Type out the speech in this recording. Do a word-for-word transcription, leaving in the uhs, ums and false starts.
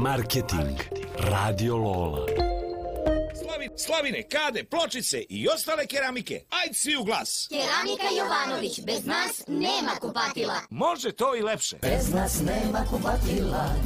Marketing. Radio Lola. Slavine, kade, pločice i ostale keramike. Ajde svi u glas. Keramika Jovanović, bez nas nema kupatila. Može to i lepše. Bez nas nema kupatila.